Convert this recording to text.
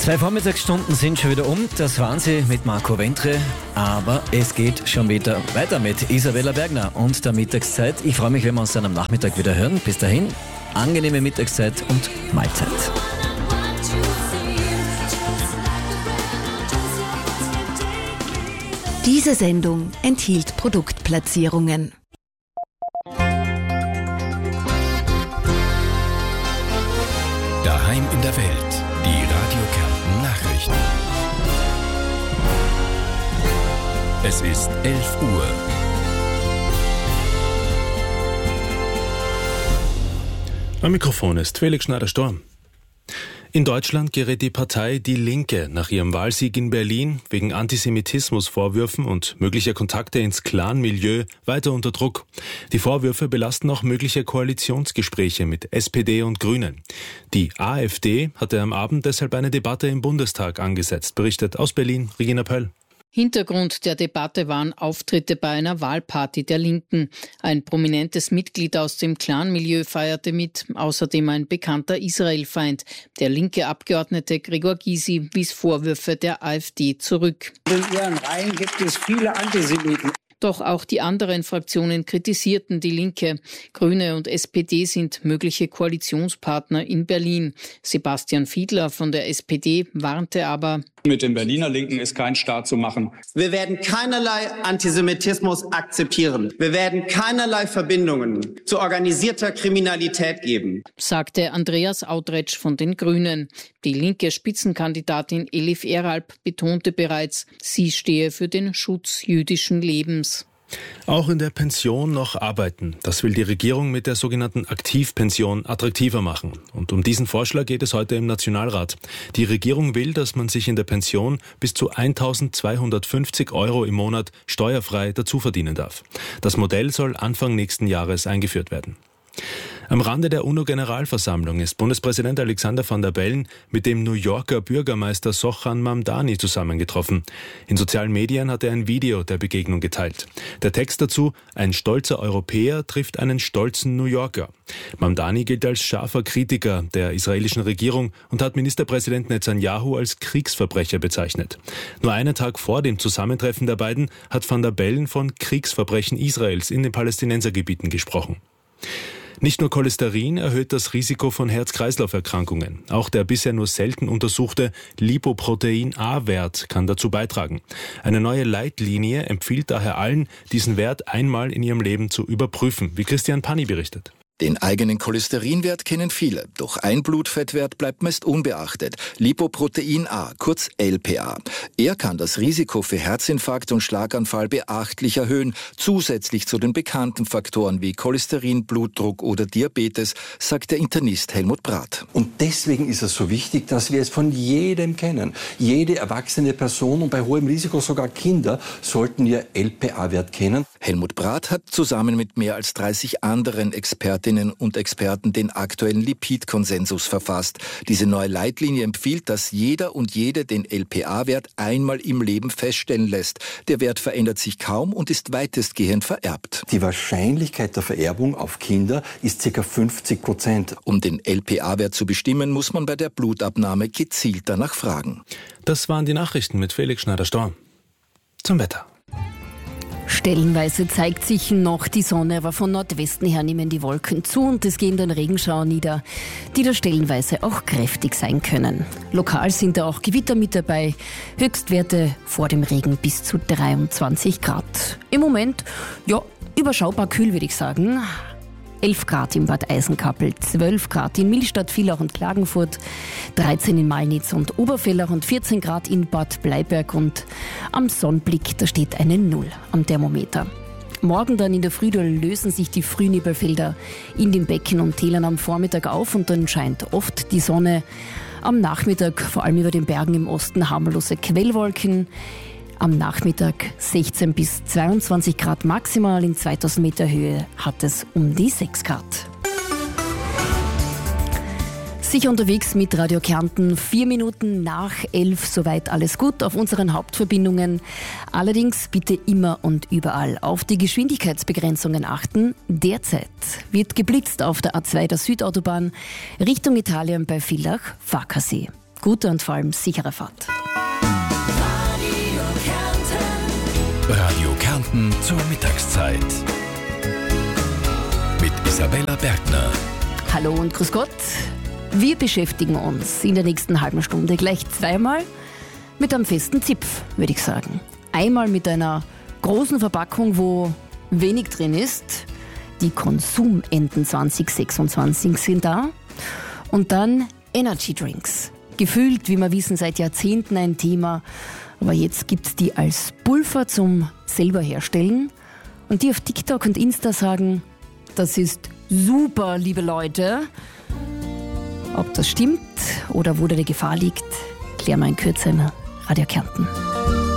2 Vormittagsstunden sind schon wieder um, das waren sie mit Marco Ventre, aber es geht schon wieder weiter mit Isabella Bergner und der Mittagszeit. Ich freue mich, wenn wir uns dann am Nachmittag wieder hören. Bis dahin, angenehme Mittagszeit und Mahlzeit. Diese Sendung enthielt Produktplatzierungen. Daheim in der Welt. Die Radio Kärnten Nachrichten. Es ist 11 Uhr. Am Mikrofon ist Felix Schneider-Storm. In Deutschland gerät die Partei Die Linke nach ihrem Wahlsieg in Berlin wegen Antisemitismusvorwürfen und möglicher Kontakte ins Clan-Milieu weiter unter Druck. Die Vorwürfe belasten auch mögliche Koalitionsgespräche mit SPD und Grünen. Die AfD hatte am Abend deshalb eine Debatte im Bundestag angesetzt, berichtet aus Berlin Regina Pöll. Hintergrund der Debatte waren Auftritte bei einer Wahlparty der Linken. Ein prominentes Mitglied aus dem Clan-Milieu feierte mit, außerdem ein bekannter Israel-Feind. Der linke Abgeordnete Gregor Gysi wies Vorwürfe der AfD zurück. In ihren Reihen gibt es viele Antisemiten. Doch auch die anderen Fraktionen kritisierten die Linke. Grüne und SPD sind mögliche Koalitionspartner in Berlin. Sebastian Fiedler von der SPD warnte aber: Mit den Berliner Linken ist kein Staat zu machen. Wir werden keinerlei Antisemitismus akzeptieren. Wir werden keinerlei Verbindungen zu organisierter Kriminalität geben, sagte Andreas Autretsch von den Grünen. Die linke Spitzenkandidatin Elif Eralp betonte bereits, sie stehe für den Schutz jüdischen Lebens. Auch in der Pension noch arbeiten. Das will die Regierung mit der sogenannten Aktivpension attraktiver machen. Und um diesen Vorschlag geht es heute im Nationalrat. Die Regierung will, dass man sich in der Pension bis zu 1.250 € im Monat steuerfrei dazu verdienen darf. Das Modell soll Anfang nächsten Jahres eingeführt werden. Am Rande der UNO-Generalversammlung ist Bundespräsident Alexander Van der Bellen mit dem New Yorker Bürgermeister Zohran Mamdani zusammengetroffen. In sozialen Medien hat er ein Video der Begegnung geteilt. Der Text dazu: Ein stolzer Europäer trifft einen stolzen New Yorker. Mamdani gilt als scharfer Kritiker der israelischen Regierung und hat Ministerpräsident Netanyahu als Kriegsverbrecher bezeichnet. Nur einen Tag vor dem Zusammentreffen der beiden hat Van der Bellen von Kriegsverbrechen Israels in den Palästinensergebieten gesprochen. Nicht nur Cholesterin erhöht das Risiko von Herz-Kreislauf-Erkrankungen. Auch der bisher nur selten untersuchte Lipoprotein-A-Wert kann dazu beitragen. Eine neue Leitlinie empfiehlt daher allen, diesen Wert einmal in ihrem Leben zu überprüfen, wie Christian Panni berichtet. Den eigenen Cholesterinwert kennen viele, doch ein Blutfettwert bleibt meist unbeachtet. Lipoprotein A, kurz LPA. Er kann das Risiko für Herzinfarkt und Schlaganfall beachtlich erhöhen, zusätzlich zu den bekannten Faktoren wie Cholesterin, Blutdruck oder Diabetes, sagt der Internist Helmut Brath. Und deswegen ist es so wichtig, dass wir es von jedem kennen. Jede erwachsene Person und bei hohem Risiko sogar Kinder sollten ihr LPA-Wert kennen. Helmut Brath hat zusammen mit mehr als 30 anderen Expertinnen und Experten den aktuellen Lipidkonsensus verfasst. Diese neue Leitlinie empfiehlt, dass jeder und jede den LPA-Wert einmal im Leben feststellen lässt. Der Wert verändert sich kaum und ist weitestgehend vererbt. Die Wahrscheinlichkeit der Vererbung auf Kinder ist ca. 50%. Um den LPA-Wert zu bestimmen, muss man bei der Blutabnahme gezielt danach fragen. Das waren die Nachrichten mit Felix Schneider-Storm. Zum Wetter. Stellenweise zeigt sich noch die Sonne, aber von Nordwesten her nehmen die Wolken zu und es gehen dann Regenschauer nieder, die da stellenweise auch kräftig sein können. Lokal sind da auch Gewitter mit dabei, Höchstwerte vor dem Regen bis zu 23 Grad. Im Moment, ja, überschaubar kühl würde ich sagen. 11 Grad in Bad Eisenkappel, 12 Grad in Millstatt, Villach und Klagenfurt, 13 in Malnitz und Obervellach und 14 Grad in Bad Bleiberg und am Sonnenblick, da steht eine 0 am Thermometer. Morgen dann in der Früh, da lösen sich die Frühnebelfelder in den Becken und Tälern am Vormittag auf und dann scheint oft die Sonne. Am Nachmittag, vor allem über den Bergen im Osten, harmlose Quellwolken. Am Nachmittag 16 bis 22 Grad maximal, in 2000 Meter Höhe hat es um die 6 Grad. Sicher unterwegs mit Radio Kärnten, 4 Minuten nach 11, soweit alles gut auf unseren Hauptverbindungen. Allerdings bitte immer und überall auf die Geschwindigkeitsbegrenzungen achten. Derzeit wird geblitzt auf der A2 der Südautobahn Richtung Italien bei Villach-Vakersee. Gute und vor allem sichere Fahrt. Radio Kärnten zur Mittagszeit. Mit Isabella Bergner. Hallo und grüß Gott. Wir beschäftigen uns in der nächsten halben Stunde gleich zweimal mit einem festen Zipf, würde ich sagen. Einmal mit einer großen Verpackung, wo wenig drin ist. Die Konsumenten 2026 sind da. Und dann Energy Drinks. Gefühlt, wie wir wissen, seit Jahrzehnten ein Thema. Aber jetzt gibt es die als Pulver zum selber herstellen. Und die auf TikTok und Insta sagen, das ist super, liebe Leute. Ob das stimmt oder wo da die Gefahr liegt, klären wir in Kürze in Radio Kärnten.